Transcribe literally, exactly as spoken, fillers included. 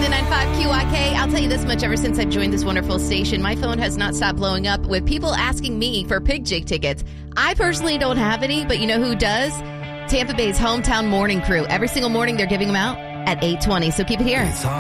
ninety-nine point five Q I K. I'll tell you this much, ever since I've joined this wonderful station, my phone has not stopped blowing up with people asking me for Pig Jig tickets. I personally don't have any, but you know who does? Tampa Bay's Hometown Morning Crew. Every single morning they're giving them out at eight twenty, so keep it here.